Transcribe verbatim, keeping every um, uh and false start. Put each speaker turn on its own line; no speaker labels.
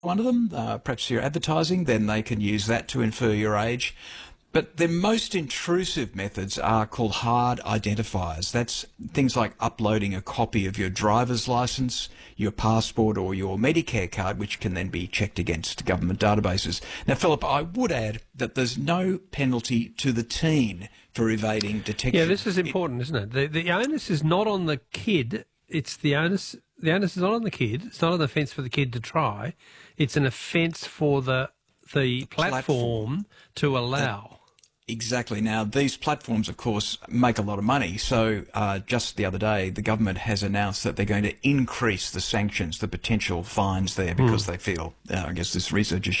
one of them. Uh, perhaps you're advertising, then they can use that to infer your age. But the most intrusive methods are called hard identifiers. That's things like uploading a copy of your driver's licence, your passport or your Medicare card, which can then be checked against government databases. Now, Philip, I would add that there's no penalty to the teen for evading detection.
Yeah, this is important, isn't it? The, the onus is not on the kid. It's the onus. The onus is not on the kid. It's not an offence for the kid to try. It's an offence for the the platform, platform to allow.
That, Exactly. Now, these platforms, of course, make a lot of money. So uh, just the other day, the government has announced that they're going to increase the sanctions, the potential fines there, because mm. they feel, uh, I guess this research is